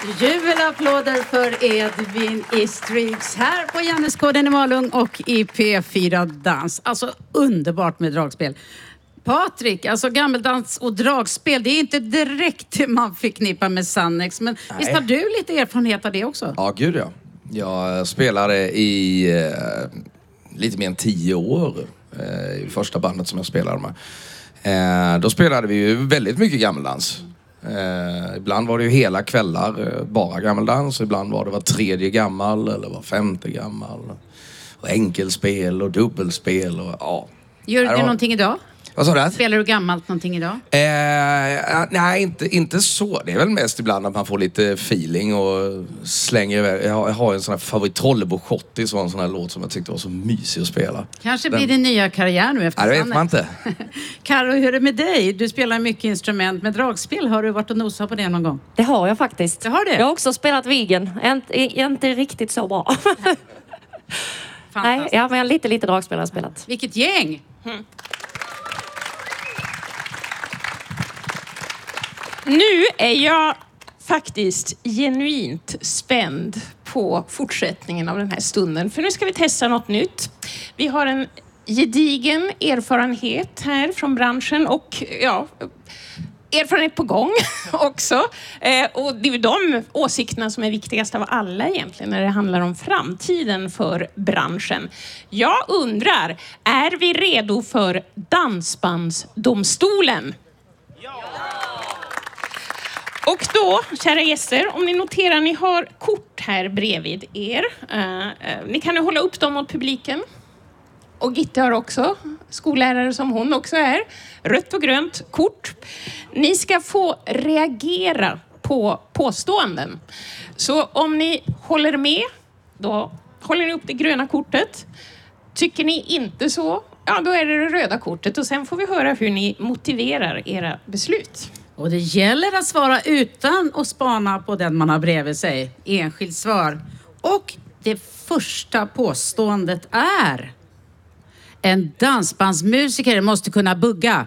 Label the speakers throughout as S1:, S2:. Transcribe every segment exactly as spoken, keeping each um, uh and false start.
S1: Jubelapplåder för Edvin Istrix här på Jannesgården i Malung och i P fyra Dans. Alltså underbart med dragspel. Patrik, alltså gammeldans och dragspel, det är inte direkt det man förknippar med Sannex. Men Nej. Visst har du lite erfarenhet av det också?
S2: Ja, gud ja. Jag spelade i eh, lite mer än tio år eh, i första bandet som jag spelade med. Eh, då spelade vi ju väldigt mycket gammeldans. Eh, ibland var det ju hela kvällar eh, bara gammeldans. Ibland var det var tredje gammal eller var femte gammal. Och enkelspel och dubbelspel och ja.
S1: Gör du
S2: var...
S1: någonting idag?
S2: Vad sa du?
S1: Spelar du gammalt någonting idag?
S2: Eh, nej, inte, inte så. Det är väl mest ibland att man får lite feeling och slänger iväg. Jag har, jag har en sån här favorit, Trollebo Schottis var en sån här låt som jag tyckte var så mysig att spela.
S1: Kanske blir din nya karriär nu efter
S2: Nej, det vet man inte.
S1: Karo, hur är det med dig? Du spelar mycket instrument med dragspel. Har du varit och nosat på det någon gång?
S3: Det har jag faktiskt.
S1: Det har du?
S3: Jag har också spelat Vigen. Inte, inte riktigt så bra. Nej, ja, men lite, lite dragspel har jag spelat.
S1: Vilket gäng! Mm.
S4: Nu är jag faktiskt genuint spänd på fortsättningen av den här stunden. För nu ska vi testa något nytt. Vi har en gedigen erfarenhet här från branschen och ja, erfarenhet på gång också. Eh, och det är ju de åsikterna som är viktigast av alla egentligen när det handlar om framtiden för branschen. Jag undrar, är vi redo för Dansbandsdomstolen? Ja! Och då, kära gäster, om ni noterar, ni har kort här bredvid er. Uh, uh, ni kan ju hålla upp dem mot publiken. Och Gitte har också, skollärare som hon också är. Rött och grönt kort. Ni ska få reagera på påståenden. Så om ni håller med, då håller ni upp det gröna kortet. Tycker ni inte så, ja då är det det röda kortet. Och sen får vi höra hur ni motiverar era beslut.
S1: Och det gäller att svara utan att spana på den man har bredvid sig. Enskilt svar. Och det första påståendet är: en dansbandsmusiker måste kunna bugga.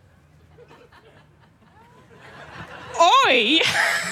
S4: Oj!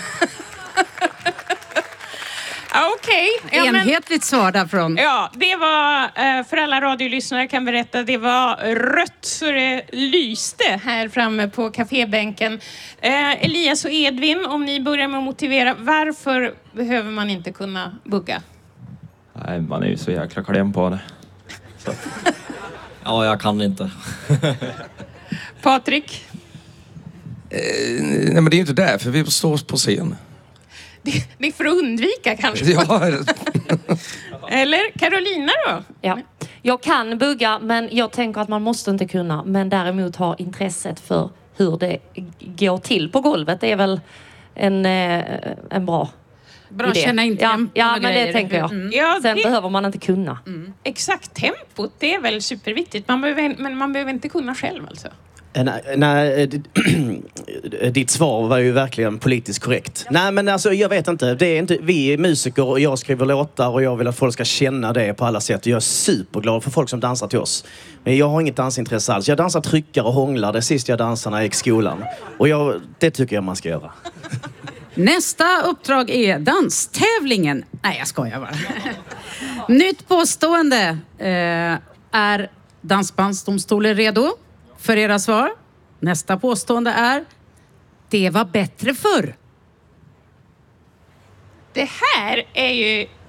S4: Okej. Okay. Ja,
S1: enhetligt men, svar därifrån.
S4: Ja, det var, för alla radiolyssnare kan berätta, det var rött så det lyste här framme på kafébänken. Eh, Elias och Edvin, om ni börjar med att motivera, varför behöver man inte kunna bugga?
S5: Nej, man är ju så jäkla kläm på det. Så. Ja, jag kan inte.
S4: Patrik?
S2: Eh, nej, men det är ju inte därför vi står på scen.
S4: Det, det är för att undvika kanske.
S2: Ja.
S4: Eller Carolina då?
S3: Ja. Jag kan bugga, men jag tänker att man måste inte kunna. Men däremot ha intresset för hur det går till på golvet. Det är väl en, en bra
S1: Bra
S3: idé.
S1: känna in tempo.
S3: Ja, ja men det tänker jag.
S4: Mm. Ja,
S3: Sen
S4: det...
S3: behöver man inte kunna.
S4: Mm. Exakt, tempot, det är väl superviktigt. Man behöver, men man behöver inte kunna själv alltså.
S6: Nej, nej, ditt svar var ju verkligen politiskt korrekt. Ja. Nej, men alltså jag vet inte. Det är inte. Vi är musiker och jag skriver låtar och jag vill att folk ska känna det på alla sätt. Jag är superglad för folk som dansar till oss. Men jag har inget dansintresse alls. Jag dansar tryckare och hånglar. Det sist jag dansade när jag gick i skolan. Och jag, det tycker jag man ska göra.
S1: Nästa uppdrag är danstävlingen. Nej, jag skojar bara. Nytt påstående. Eh, är Dansbandsdomstolen redo för era svar? Nästa påstående är: det var bättre förr.
S4: Det här är ju